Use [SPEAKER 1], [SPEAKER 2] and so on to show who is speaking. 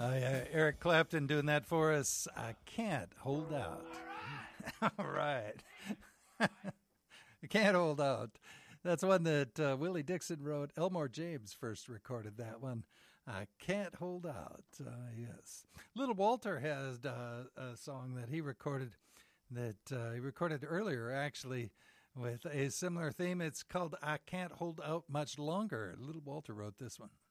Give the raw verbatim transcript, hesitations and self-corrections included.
[SPEAKER 1] Uh, yeah, Eric Clapton doing that for us. I can't hold out. All right. I can't hold out. That's one that uh, Willie Dixon wrote. Elmore James first recorded that one. I can't hold out. Uh, yes. Little Walter has uh, a song that he recorded that uh, he recorded earlier, actually, with a similar theme. It's called I Can't Hold Out Much Longer. Little Walter wrote this one.